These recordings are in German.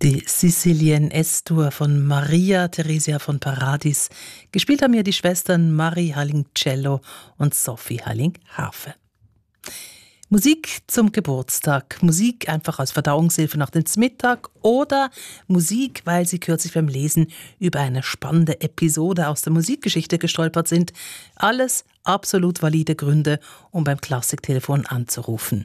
Die Sicilien S-Dur von Maria Theresia von Paradis. Gespielt haben hier die Schwestern Marie Halling Cello und Sophie Halling Harfe. Musik zum Geburtstag, Musik einfach als Verdauungshilfe nach dem Mittag oder Musik, weil Sie kürzlich beim Lesen über eine spannende Episode aus der Musikgeschichte gestolpert sind. Alles absolut valide Gründe, um beim Klassiktelefon anzurufen.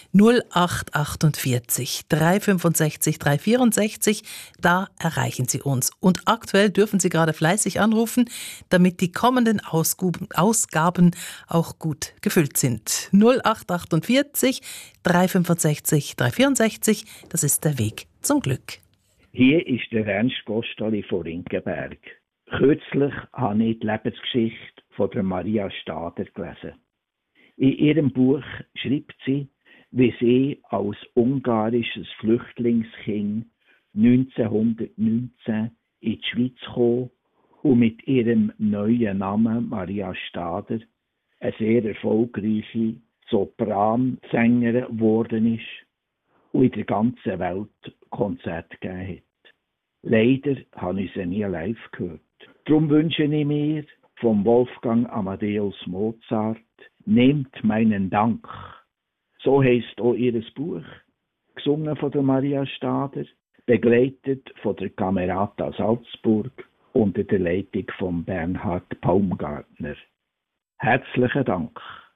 0848 365 364, da erreichen Sie uns. Und aktuell dürfen Sie gerade fleißig anrufen, damit die kommenden Ausgaben auch gut gefüllt sind. 0848 365 364, das ist der Weg zum Glück. Hier ist der Ernst Gostoli von Rinkenberg. Kürzlich habe ich die Lebensgeschichte von der Maria Stader gelesen. In ihrem Buch schreibt sie, wie sie als ungarisches Flüchtlingskind 1919 in die Schweiz kam und mit ihrem neuen Namen Maria Stader eine sehr erfolgreiche Sopransängerin geworden ist und in der ganzen Welt Konzerte gegeben hat. Leider habe ich sie nie live gehört. Darum wünsche ich mir vom Wolfgang Amadeus Mozart «Nehmt meinen Dank». So heisst auch ihr Buch, gesungen von der Maria Stader, begleitet von der Camerata Salzburg unter der Leitung von Bernhard Baumgartner. Herzlichen Dank.